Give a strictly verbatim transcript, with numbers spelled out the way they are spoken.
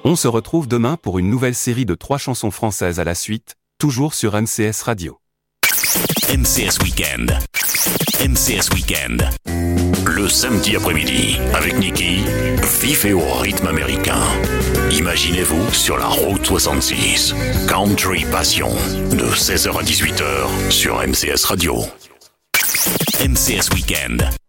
On se retrouve demain pour une nouvelle série de trois chansons françaises à la suite, toujours sur M C S Radio. M C S Weekend. M C S Weekend. Le samedi après-midi, avec Niki, vif et au rythme américain. Imaginez-vous sur la route soixante-six. Country Passion, de seize heures à dix-huit heures sur M C S Radio. M C S Weekend.